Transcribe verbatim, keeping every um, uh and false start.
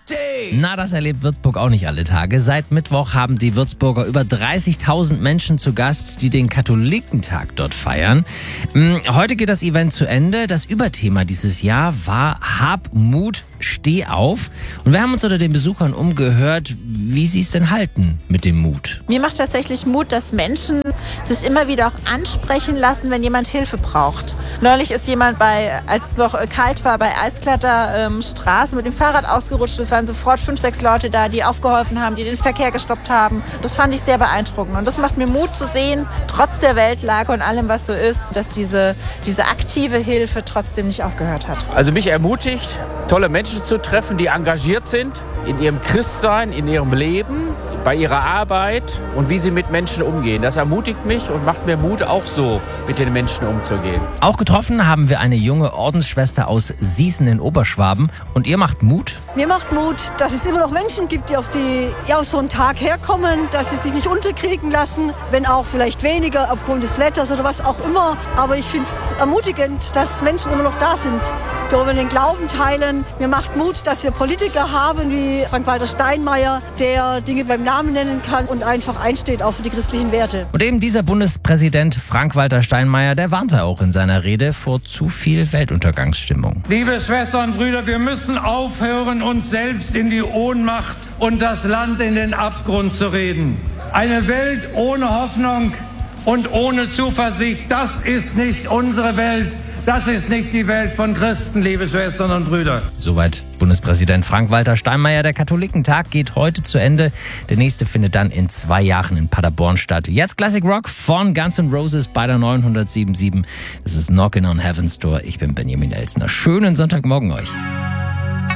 Na, das erlebt Würzburg auch nicht alle Tage. Seit Mittwoch haben die Würzburger über dreißigtausend Menschen zu Gast, die den Katholikentag dort feiern. Heute geht das Event zu Ende. Das Überthema dieses Jahr war Hab Mut, steh auf. Und wir haben uns unter den Besuchern umgehört, wie sie es denn halten mit dem Mut. Mir macht tatsächlich Mut, dass Menschen sich immer wieder auch ansprechen lassen, wenn jemand Hilfe braucht. Neulich ist jemand, bei, als es noch kalt war, bei Eiskletter ähm, Straße mit dem Fahrrad ausgerutscht. Es waren sofort fünf, sechs Leute da, die aufgeholfen haben, die den Verkehr gestoppt haben. Das fand ich sehr beeindruckend. Und das macht mir Mut zu sehen, trotz der Weltlage und allem, was so ist, dass diese, diese aktive Hilfe trotzdem nicht aufgehört hat. Also mich ermutigt, tolle Menschen zu treffen, die engagiert sind in ihrem Christsein, in ihrem Leben, bei ihrer Arbeit und wie sie mit Menschen umgehen. Das ermutigt mich und macht mir Mut, auch so mit den Menschen umzugehen. Auch getroffen haben wir eine junge Ordensschwester aus Sießen in Oberschwaben. Und ihr macht Mut? Mir macht Mut, dass es immer noch Menschen gibt, die auf, die, ja, auf so einen Tag herkommen, dass sie sich nicht unterkriegen lassen, wenn auch vielleicht weniger aufgrund des Wetters oder was auch immer. Aber ich finde es ermutigend, dass Menschen immer noch da sind, die über den Glauben teilen. Mir macht Mut, dass wir Politiker haben wie Frank-Walter Steinmeier, der Dinge beim Namen nennen kann und einfach einsteht auch für die christlichen Werte. Und eben dieser Bundespräsident Frank-Walter Steinmeier, der warnte auch in seiner Rede vor zu viel Weltuntergangsstimmung. Liebe Schwestern und Brüder, wir müssen aufhören, uns selbst in die Ohnmacht und das Land in den Abgrund zu reden. Eine Welt ohne Hoffnung und ohne Zuversicht, das ist nicht unsere Welt. Das ist nicht die Welt von Christen, liebe Schwestern und Brüder. Soweit Bundespräsident Frank-Walter Steinmeier. Der Katholikentag geht heute zu Ende. Der nächste findet dann in zwei Jahren in Paderborn statt. Jetzt Classic Rock von Guns N' Roses bei der neunhundertsieben Komma sieben. Das ist Knockin' on Heaven's Door. Ich bin Benjamin Elsner. Schönen Sonntagmorgen euch.